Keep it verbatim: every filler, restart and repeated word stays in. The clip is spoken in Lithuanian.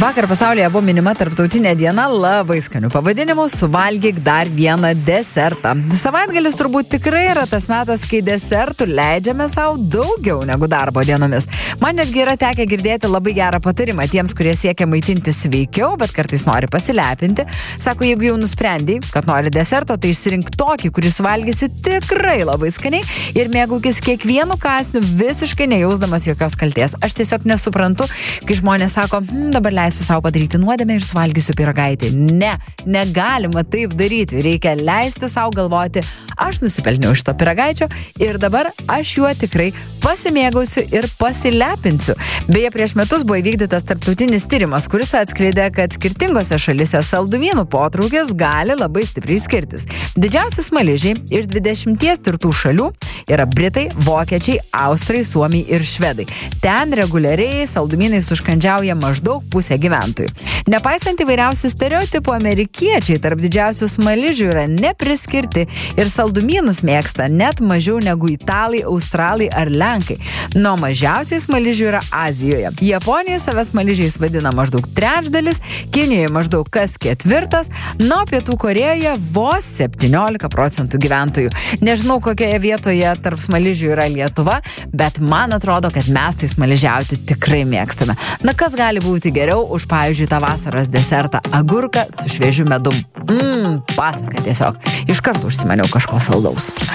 Vakar pasaulyje buvo minima tarptautinė diena labai skanių pavadinimų suvalgyk dar vieną desertą. Savaitgalis turbūt tikrai yra tas metas, kai desertų leidžiame savo daugiau negu darbo dienomis. Man netgi yra tekę girdėti labai gerą patarimą tiems, kurie siekia maitinti sveikiau, bet kartais nori pasilepinti. Sako, jeigu jau nusprendei, kad nori deserto, tai išsirink tokį, kurį suvalgysi tikrai labai skaniai ir mėgaukis kiekvienu kąsniu visiškai nejausdamas jokios kaltės. Aš tiesiog nesuprantu, kai žmonės sako, hm, dabar leisiu savo padaryti nuodėmę ir suvalgysiu pyragaitį. Ne, negalima taip daryti. Reikia leisti savo galvoti, aš nusipelniau šito pyragaičio ir dabar aš juo tikrai pasimėgausiu ir pasilepinsiu. Beje, prieš metus buvo įvykdytas tarptautinis tyrimas, kuris atskleidė, kad skirtingose šalise saldumynų potraukis gali labai stipriai skirtis. Didžiausi smaližiai iš dvidešimties tirtų šalių yra Britai, Vokiečiai, Austrai, Suomiai ir Švedai. Ten reguliariai saldumynais užkandžiauja maždaug pusė gyventojų. Nepaisant įvairiausių stereotipų, amerikiečiai tarp didžiausių smaližių yra nepriskirti ir saldumynus mėgsta net mažiau negu italai, australai ar lenkai. Nuo mažiausiai smaližių yra Azijoje. Japonija save smaližiais vadina maždaug trečdalis, Kinijoje maždaug kas ketvirtas, nuo Pietų Korėjoje vos septyniolika procentų gyventojų. Nežinau, kokioje vietoje tarp smaližių yra Lietuva, bet man atrodo, kad mes tai smaližiauti tikrai mėgstame. Na, kas gali būti geriau už, pavyzdžiui, tą vasaros desertą agurką su šviežiu medum? Mmm, pasaka tiesiog. Iš karto užsimaniau kažko saldaus.